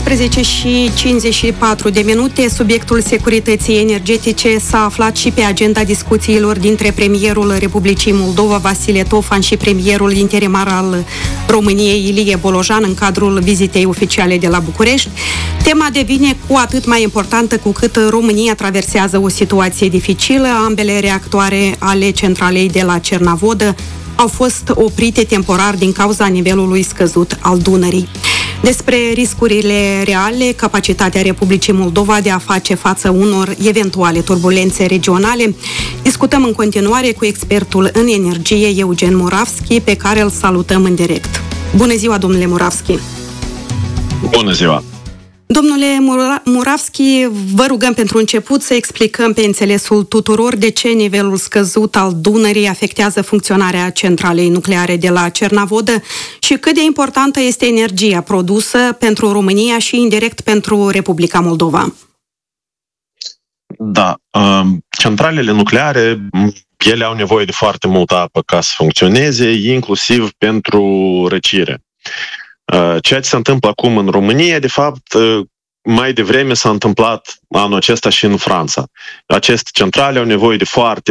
11:54. Subiectul securității energetice s-a aflat și pe agenda discuțiilor dintre premierul Republicii Moldova, Vasile Tofan, și premierul interimar al României, Ilie Bolojan, în cadrul vizitei oficiale de la București. Tema devine cu atât mai importantă cu cât România traversează o situație dificilă. Ambele reactoare ale centralei de la Cernavodă au fost oprite temporar din cauza nivelului scăzut al Dunării. Despre riscurile reale, capacitatea Republicii Moldova de a face față unor eventuale turbulențe regionale, discutăm în continuare cu expertul în energie, Eugen Moravski, pe care îl salutăm în direct. Bună ziua, domnule Moravski! Bună ziua! Domnule Moravski, vă rugăm pentru început să explicăm pe înțelesul tuturor de ce nivelul scăzut al Dunării afectează funcționarea centralei nucleare de la Cernavodă și cât de importantă este energia produsă pentru România și indirect pentru Republica Moldova. Da, centralele nucleare, ele au nevoie de foarte multă apă ca să funcționeze, inclusiv pentru răcire. Ceea ce se întâmplă acum în România, de fapt, mai devreme s-a întâmplat anul acesta și în Franța. Aceste centrale au nevoie de foarte